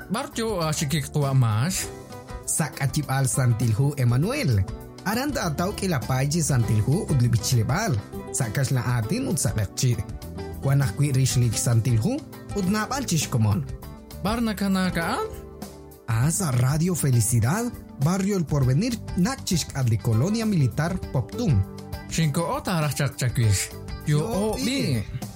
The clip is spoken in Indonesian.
Barjo sikik tua mas. Sak acip al santilhu Emmanuel. Aranda atau kilapaji santilhu udlibichilebal. Sakas la atin udsakakchi. Kuanak kwi rishlik santilhu udnabal chishkomon. Barna kanakaan? Asa Radio Felicidad, Barrio El Porvenir, Nakchishk de Colonia Militar Poptum. Shinko ota arachak chakwish. Yo o bi.